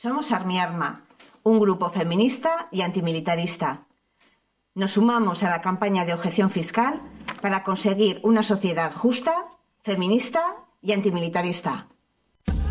Somos Armiarma, un grupo feminista y antimilitarista. Nos sumamos a la campaña de objeción fiscal para conseguir una sociedad justa, feminista y antimilitarista.